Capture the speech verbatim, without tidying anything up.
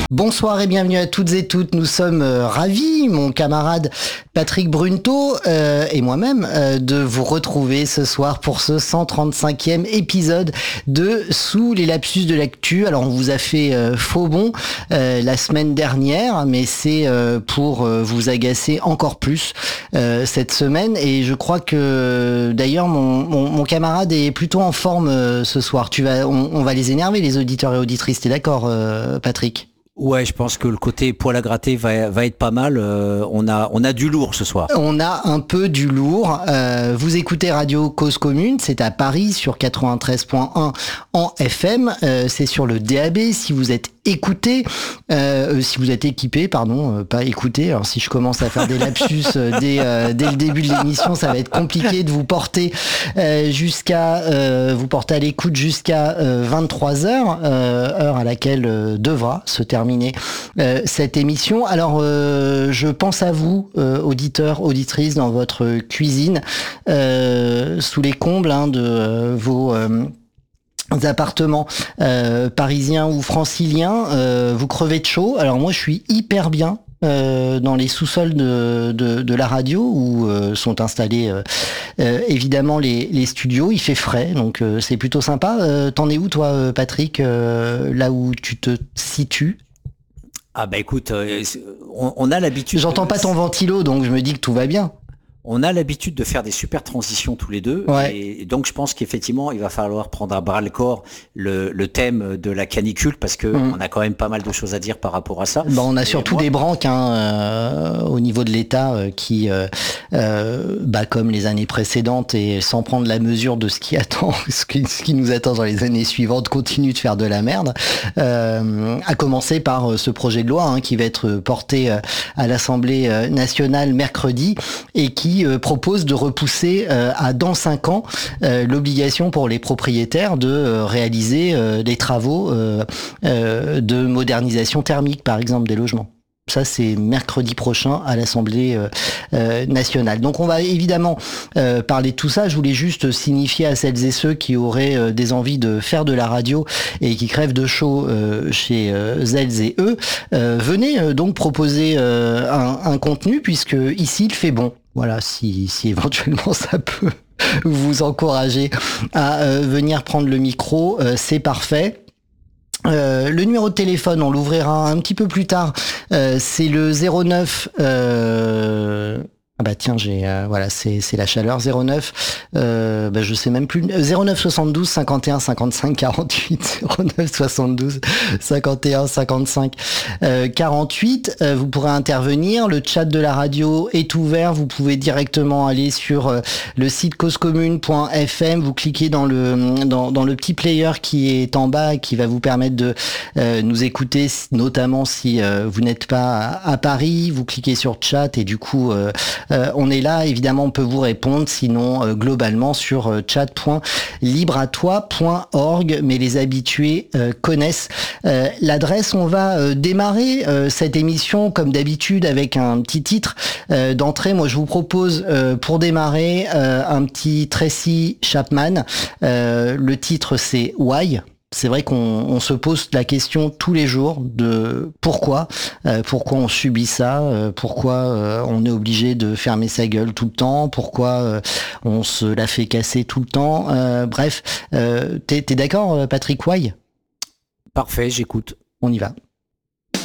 Bonsoir et bienvenue à toutes et toutes. Nous sommes euh, ravis, mon camarade Patrick Brunto euh, et moi-même, euh, de vous retrouver ce soir pour ce cent trente-cinquième épisode de Sous les lapsus de l'actu. Alors on vous a fait euh, faux bon euh, la semaine dernière, mais c'est euh, pour euh, vous agacer encore plus euh, cette semaine. Et je crois que d'ailleurs mon, mon, mon camarade est plutôt en forme euh, ce soir. Tu vas, on, on va les énerver les auditeurs et auditrices. T'es d'accord, euh, Patrick ? Ouais, je pense que le côté poil à gratter va, va être pas mal. Euh, on a, on a du lourd ce soir. On a un peu du lourd. Euh, vous écoutez Radio Cause Commune, c'est à Paris sur quatre-vingt-treize point un en F M. Euh, c'est sur le D A B. Si vous êtes écouté, euh, si vous êtes équipé, pardon, euh, pas écouté. Alors si je commence à faire des lapsus euh, dès, euh, dès le début de l'émission, ça va être compliqué de vous porter euh, jusqu'à, euh, vous porter à l'écoute jusqu'à euh, vingt-trois heures, euh, heure à laquelle euh, devra se terminer Euh, cette émission. Alors, euh, je pense à vous, euh, auditeurs, auditrices, dans votre cuisine, euh, sous les combles hein, de euh, vos euh, appartements euh, parisiens ou franciliens. Euh, vous crevez de chaud. Alors moi, je suis hyper bien. Euh, dans les sous-sols de, de, de la radio où euh, sont installés euh, euh, évidemment les, les studios. Il fait frais, donc euh, c'est plutôt sympa. Euh, t'en es où toi, Patrick, euh, là où tu te situes? Ah bah écoute, euh, on, on a l'habitude... J'entends de... pas ton ventilo, donc je me dis que tout va bien. On a l'habitude de faire des super transitions tous les deux, ouais. et donc je pense qu'effectivement il va falloir prendre à bras le corps le, le thème de la canicule parce que mmh. on a quand même pas mal de choses à dire par rapport à ça. Bah on a et surtout moi... des branques hein, euh, au niveau de l'État euh, qui, euh, euh, bah comme les années précédentes et sans prendre la mesure de ce qui attend, ce qui, ce qui nous attend dans les années suivantes, continue de faire de la merde. Euh, à commencer par ce projet de loi hein, qui va être porté à l'Assemblée nationale mercredi et qui Euh, propose de repousser euh, à dans cinq ans euh, l'obligation pour les propriétaires de euh, réaliser euh, des travaux euh, euh, de modernisation thermique, par exemple, des logements. Ça, c'est mercredi prochain à l'Assemblée euh, euh, nationale. Donc, on va évidemment euh, parler de tout ça. Je voulais juste signifier à celles et ceux qui auraient euh, des envies de faire de la radio et qui crèvent de chaud euh, chez euh, elles et eux, euh, venez euh, donc proposer euh, un, un contenu, puisque ici, il fait bon. Voilà, si, si éventuellement ça peut vous encourager à euh, venir prendre le micro, euh, c'est parfait. Euh, le numéro de téléphone, on l'ouvrira un petit peu plus tard. Euh, c'est le zéro neuf. Euh... Ah bah tiens, j'ai euh, voilà, c'est c'est la chaleur zéro neuf. Euh, bah je sais même plus. zéro neuf soixante-douze cinquante et un cinquante-cinq quarante-huit zéro neuf soixante-douze cinquante et un cinquante-cinq quarante-huit. Euh, vous pourrez intervenir. Le chat de la radio est ouvert. Vous pouvez directement aller sur euh, le site causecommune point f m. Vous cliquez dans le dans dans le petit player qui est en bas et qui va vous permettre de euh, nous écouter, notamment si euh, vous n'êtes pas à, à Paris. Vous cliquez sur chat et du coup euh, Euh, on est là, évidemment, on peut vous répondre, sinon euh, globalement sur euh, chat point libre à toi point org, mais les habitués euh, connaissent euh, l'adresse. On va euh, démarrer euh, cette émission comme d'habitude avec un petit titre euh, d'entrée. Moi, je vous propose euh, pour démarrer euh, un petit Tracy Chapman. Euh, le titre, c'est Why. C'est vrai qu'on on se pose la question tous les jours de pourquoi, euh, pourquoi on subit ça, euh, pourquoi euh, on est obligé de fermer sa gueule tout le temps, pourquoi euh, on se la fait casser tout le temps. Euh, bref, euh, t'es, t'es d'accord, Patrick Why ? Parfait, j'écoute. On y va.